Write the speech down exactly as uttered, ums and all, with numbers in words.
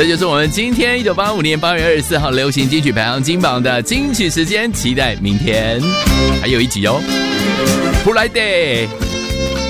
这就是我们今天一九八五年八月二十四号流行金曲排行金榜的金曲时间，期待明天还有一集哦。Who like that？